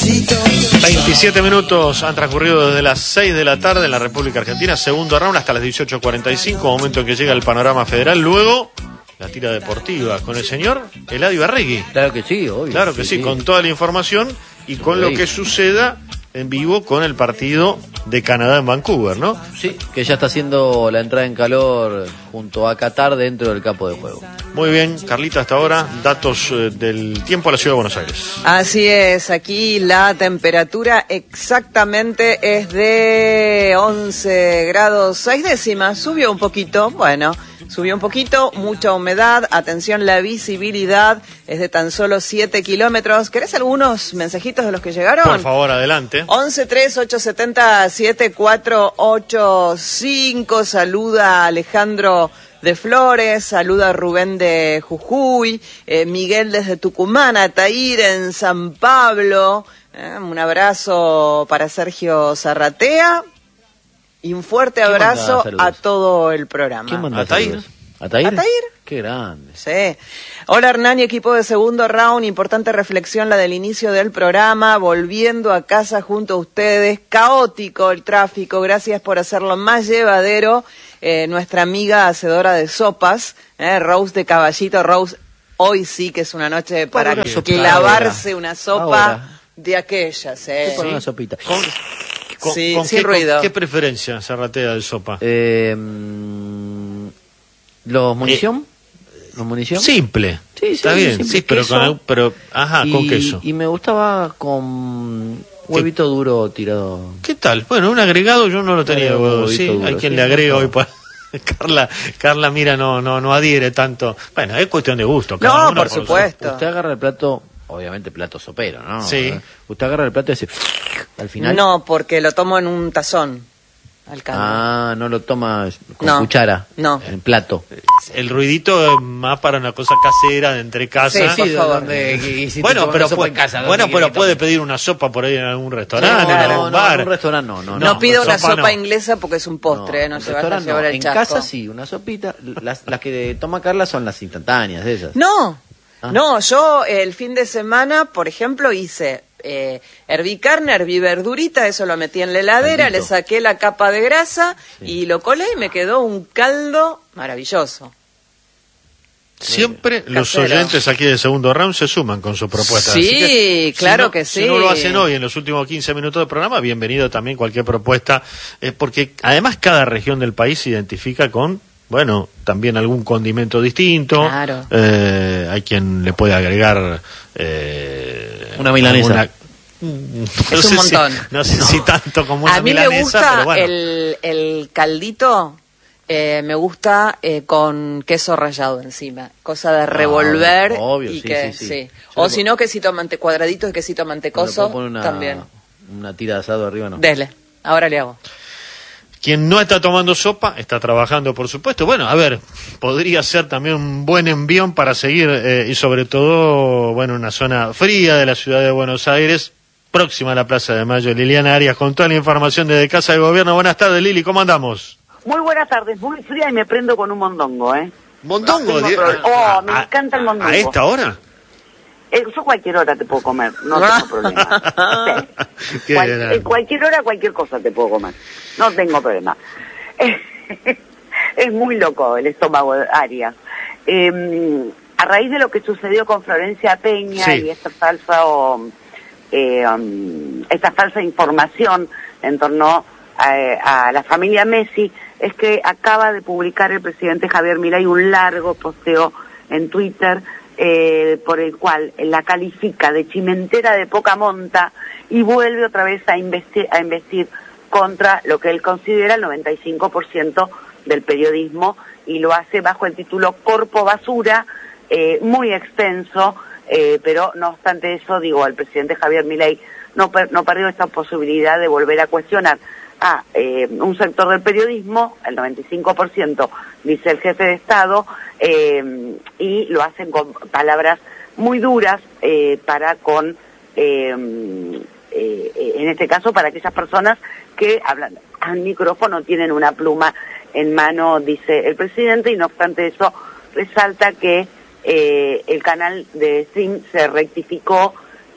27 minutos han transcurrido desde las 6 de la tarde en la República Argentina, segundo round hasta las 18:45, momento en que llega el panorama federal. Luego, la tira deportiva con el señor Eladio Arregui. Claro que sí, obvio. Claro que sí, con toda la información y con lo que suceda en vivo con el partido de Canadá en Vancouver, ¿no? Sí, que ya está haciendo la entrada en calor junto a Qatar dentro del campo de juego. Muy bien, Carlita, hasta ahora, datos del tiempo a la Ciudad de Buenos Aires. Así es, aquí la temperatura exactamente es de 11 grados 6 décimas, subió un poquito, subió un poquito, mucha humedad, atención, la visibilidad es de tan solo 7 kilómetros. ¿Querés algunos mensajitos de los que llegaron? Por favor, adelante. 11-3-870-7485, saluda a Alejandro de Flores, saluda a Rubén de Jujuy, Miguel desde Tucumán, Ataír en San Pablo, un abrazo para Sergio Zarratea y un fuerte abrazo a todo el programa. ¿Quién manda Ataír? ¿Ataír? ¿Ataír? Qué grande. Sí. Hola Hernán y equipo de segundo round, importante reflexión la del inicio del programa, volviendo a casa junto a ustedes, caótico el tráfico, gracias por hacerlo más llevadero, nuestra amiga hacedora de sopas, Rose de Caballito, Rose, hoy sí que es una noche para clavarse una sopa de aquellas, Con una sopita. Sí, ¿Con sin ruido. ¿Qué preferencia Zarratea de sopa? ¿Los munición? ¿Los munición? Simple. Sí, está bien, simple, sí, pero queso. con queso. Y me gustaba con huevito duro tirado. ¿Qué tal? Bueno, un agregado yo no lo tenía. Sí, duro, hay quien sí, le agrega no. hoy para... Carla, mira, no adhiere tanto. Bueno, es cuestión de gusto. No, por supuesto. Usted agarra el plato, obviamente plato sopero, ¿no? Sí. Usted agarra el plato y dice, al final. No, porque lo tomo en un tazón. Al caldo. Ah, no lo toma con cuchara. No. En plato. El ruidito es más para una cosa casera de entre casa. Sí, por favor. Bueno, pero puede pedir una sopa por ahí en algún restaurante, en algún bar. En un restaurante no pido una sopa no. inglesa porque es un postre, no se va a llevar el en chasco. En casa sí, una sopita. Las que toma Carla son las instantáneas, esas. No, yo el fin de semana, por ejemplo, hice... herví carne, herví verdurita, eso lo metí en la heladera, Maldito. le saqué la capa de grasa y lo colé y me quedó un caldo maravilloso. Siempre los Casero. oyentes aquí de segundo round se suman con su propuesta. Sí, Así claro que sí. Si no lo hacen hoy en los últimos 15 minutos del programa, bienvenido también cualquier propuesta, porque además cada región del país se identifica con, bueno, también algún condimento distinto. Claro. Hay quien le puede agregar una milanesa. Es un montón. No sé si tanto como una A mí milanesa, me gusta pero bueno. el caldito, me gusta con queso rallado encima, cosa de revolver. Obvio, y sí. O si no, quesito cuadraditos de quesito mantecoso, también. Una tira de asado arriba, ¿no? Dele, ahora le hago. Quien no está tomando sopa, está trabajando, por supuesto. Bueno, a ver, podría ser también un buen envión para seguir, y sobre todo, bueno, una zona fría de la ciudad de Buenos Aires, próxima a la Plaza de Mayo. Liliana Arias, con toda la información desde Casa de Gobierno. Buenas tardes, Lili, ¿cómo andamos? Muy buenas tardes, muy fría y me prendo con un mondongo, ¿eh? ¿Mondongo? Me encanta el mondongo. ¿A esta hora? Yo cualquier hora te puedo comer, no tengo problema. Sí. En cualquier hora, cualquier cosa te puedo comer. No tengo problema. Es muy loco el estómago de Arias. A raíz de lo que sucedió con Florencia Peña y esta falsa información en torno a la familia Messi, es que acaba de publicar el presidente Javier Milei un largo posteo en Twitter por el cual la califica de chimentera de poca monta y vuelve otra vez a investir contra lo que él considera el 95% del periodismo, y lo hace bajo el título Corpo Basura, muy extenso, pero no obstante eso, digo, el presidente Javier Milei no perdió esta posibilidad de volver a cuestionar a un sector del periodismo, el 95%, dice el jefe de Estado, y lo hacen con palabras muy duras para con, en este caso, para aquellas personas que hablan al micrófono, tienen una pluma en mano, dice el presidente, y no obstante eso, resalta que el canal de stream se rectificó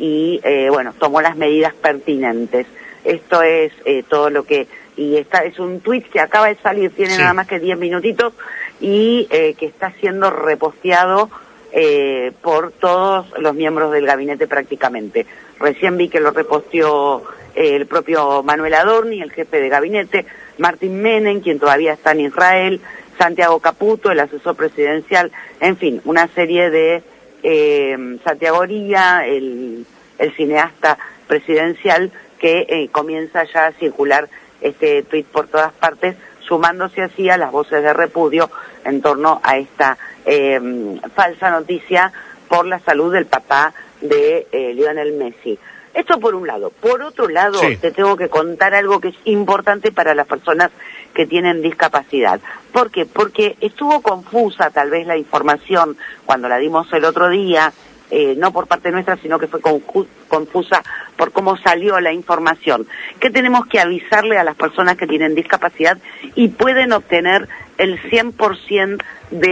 y bueno, tomó las medidas pertinentes. Esto es todo lo que... Y es un tuit que acaba de salir, tiene nada más que 10 minutitos, y que está siendo reposteado por todos los miembros del gabinete prácticamente. Recién vi que lo reposteó el propio Manuel Adorni, el jefe de gabinete, Martín Menem, quien todavía está en Israel, Santiago Caputo, el asesor presidencial, en fin, una serie de Santiago Oría, el cineasta presidencial, que comienza ya a circular este tuit por todas partes, sumándose así a las voces de repudio en torno a esta falsa noticia por la salud del papá de Lionel Messi. Esto por un lado. Por otro lado, sí, te tengo que contar algo que es importante para las personas que tienen discapacidad. ¿Por qué? Porque estuvo confusa tal vez la información cuando la dimos el otro día, no por parte nuestra, sino que fue confusa por cómo salió la información. Que tenemos que avisarle a las personas que tienen discapacidad y pueden obtener el 100%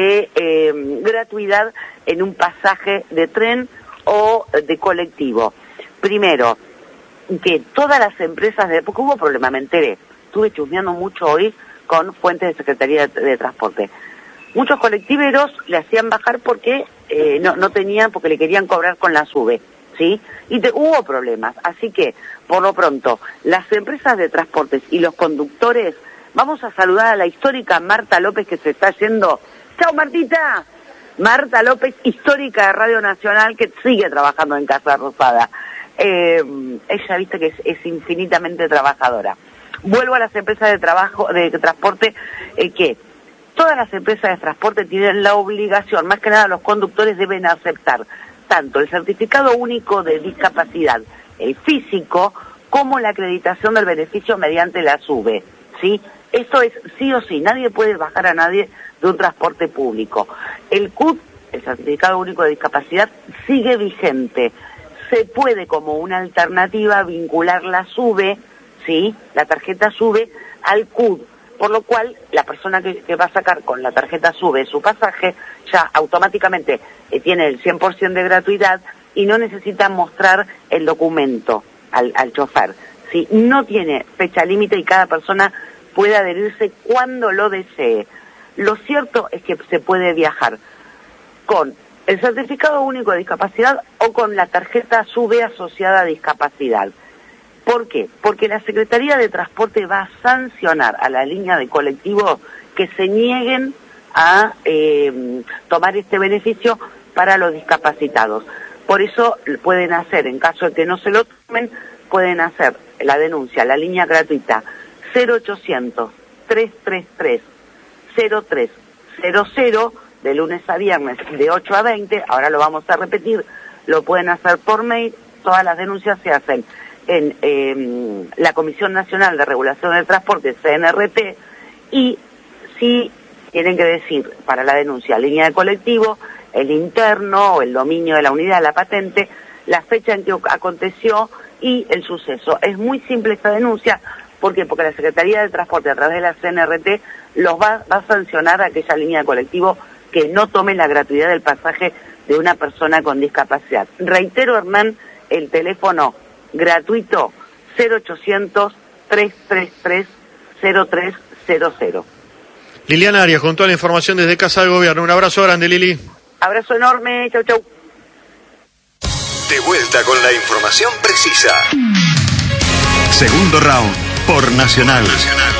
de gratuidad en un pasaje de tren o de colectivo. Primero, que todas las empresas porque hubo problema, me enteré, estuve chusmeando mucho hoy con fuentes de Secretaría de Transporte. Muchos colectiveros le hacían bajar porque no tenían, porque le querían cobrar con la SUBE, ¿sí? Y hubo problemas, así que, por lo pronto, las empresas de transportes y los conductores, vamos a saludar a la histórica Marta López, que se está yendo. ¡Chao, Martita! Marta López, histórica de Radio Nacional, que sigue trabajando en Casa Rosada. Ella, viste, que es infinitamente trabajadora. Vuelvo a las empresas de transporte, que todas las empresas de transporte tienen la obligación, más que nada los conductores deben aceptar tanto el certificado único de discapacidad, el físico, como la acreditación del beneficio mediante la SUBE, ¿sí? Esto es sí o sí, nadie puede bajar a nadie de un transporte público. El CUD, el certificado único de discapacidad, sigue vigente. Se puede, como una alternativa, vincular la SUBE, ¿sí? La tarjeta SUBE al CUD, por lo cual la persona que va a sacar con la tarjeta SUBE su pasaje ya automáticamente tiene el 100% de gratuidad y no necesita mostrar el documento al chofer, ¿sí? No tiene fecha límite y cada persona puede adherirse cuando lo desee. Lo cierto es que se puede viajar con el certificado único de discapacidad o con la tarjeta SUBE asociada a discapacidad. ¿Por qué? Porque la Secretaría de Transporte va a sancionar a la línea de colectivos que se nieguen a tomar este beneficio para los discapacitados. Por eso pueden hacer, en caso de que no se lo tomen, pueden hacer la denuncia, la línea gratuita 0800-333-0300, de lunes a viernes de 8 a 20, ahora lo vamos a repetir, lo pueden hacer por mail, todas las denuncias se hacen en la Comisión Nacional de Regulación del Transporte, CNRT, y si tienen que decir para la denuncia línea de colectivo, el interno o el dominio de la unidad, la patente, la fecha en que aconteció y el suceso. Es muy simple esta denuncia. ¿Por qué? Porque la Secretaría de Transporte, a través de la CNRT, los va a sancionar a aquella línea de colectivo que no tome la gratuidad del pasaje de una persona con discapacidad. Reitero, Hernán, el teléfono gratuito 0800-333-0300. Liliana Arias, con toda la información desde Casa del Gobierno. Un abrazo grande, Lili. Abrazo enorme, chau, chau. De vuelta con la información precisa. Segundo round por Nacional.